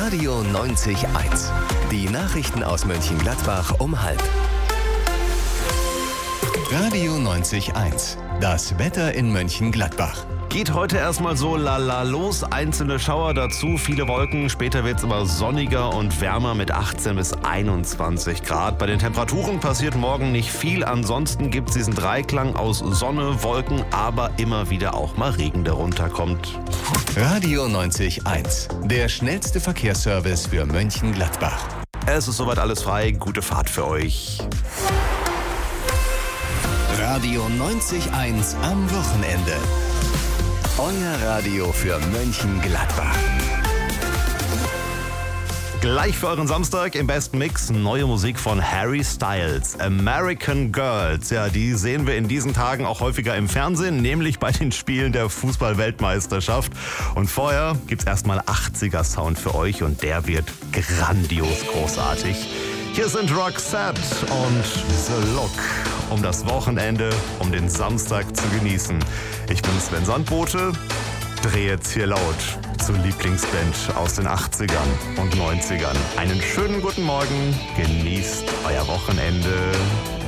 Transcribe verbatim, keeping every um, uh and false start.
Radio neunzig eins. Die Nachrichten aus Mönchengladbach um halb. Radio neunzig eins. Das Wetter in Mönchengladbach. Geht heute erstmal so lala los, einzelne Schauer dazu, viele Wolken, später wird es aber sonniger und wärmer mit achtzehn bis einundzwanzig Grad. Bei den Temperaturen passiert morgen nicht viel, ansonsten gibt es diesen Dreiklang aus Sonne, Wolken, aber immer wieder auch mal Regen, der runterkommt. Radio neunzig eins, der schnellste Verkehrsservice für Mönchengladbach. Es ist soweit alles frei, gute Fahrt für euch. Radio neunzig eins am Wochenende. Euer Radio für Mönchengladbach. Gleich für euren Samstag im besten Mix neue Musik von Harry Styles. American Girls, ja, die sehen wir in diesen Tagen auch häufiger im Fernsehen, nämlich bei den Spielen der Fußball-Weltmeisterschaft. Und vorher gibt's erstmal achtziger-Sound für euch und der wird grandios großartig. Hier sind Roxette und The Look, um das Wochenende, um den Samstag zu genießen. Ich bin Sven Sandbote, drehe jetzt hier laut zur Lieblingsband aus den achtzigern und neunzigern. Einen schönen guten Morgen, genießt euer Wochenende.